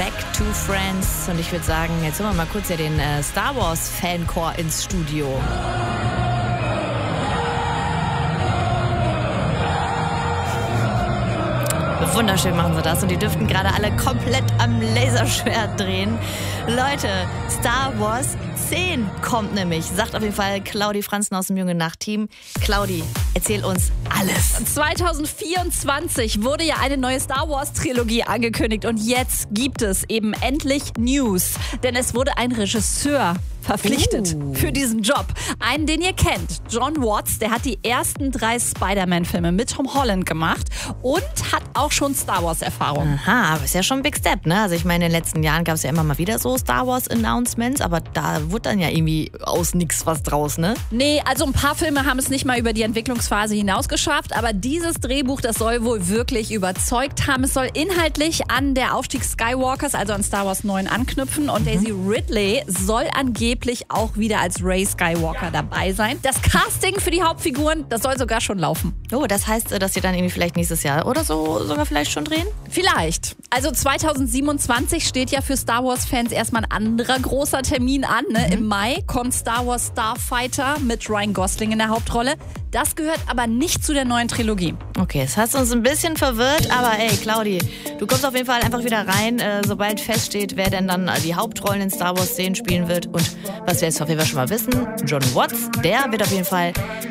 Back to Friends. Und ich würde sagen, jetzt holen wir mal kurz hier den Star Wars Fancore ins Studio. Wunderschön machen sie das und die dürften gerade alle komplett am Laserschwert drehen. Leute, Star Wars 10 kommt nämlich, sagt auf jeden Fall Claudi Franzen aus dem Junge Nacht-Team. Claudi, erzähl uns alles. 2024 wurde ja eine neue Star Wars Trilogie angekündigt und jetzt gibt es eben endlich News, denn es wurde ein Regisseur verpflichtet für diesen Job. Einen, den ihr kennt. John Watts, der hat die ersten 3 Spider-Man-Filme mit Tom Holland gemacht und hat auch schon Star Wars-Erfahrung. Aha, aber ist ja schon ein Big Step, ne? Also ich meine, in den letzten Jahren gab es ja immer mal wieder so Star Wars-Announcements, aber da wurde dann ja irgendwie aus nix was draus, ne? Nee, also ein paar Filme haben es nicht mal über die Entwicklungsphase hinaus geschafft, aber dieses Drehbuch, das soll wohl wirklich überzeugt haben. Es soll inhaltlich an der Aufstieg Skywalkers, also an Star Wars 9 anknüpfen und Daisy Ridley soll angeblich auch wieder als Rey Skywalker dabei sein. Das Casting für die Hauptfiguren, das soll sogar schon laufen. Oh, das heißt, dass sie dann irgendwie vielleicht nächstes Jahr oder so sogar vielleicht schon drehen? Vielleicht. Also 2027 steht ja für Star Wars-Fans erstmal ein anderer großer Termin an. Ne? Im Mai kommt Star Wars Starfighter mit Ryan Gosling in der Hauptrolle. Das gehört aber nicht zu der neuen Trilogie. Okay, das hat uns ein bisschen verwirrt, aber ey, Claudi, du kommst auf jeden Fall einfach wieder rein, sobald feststeht, wer denn dann die Hauptrollen in Star Wars 10 spielen wird. Und was wir jetzt auf jeden Fall schon mal wissen, John Watts, der wird auf jeden Fall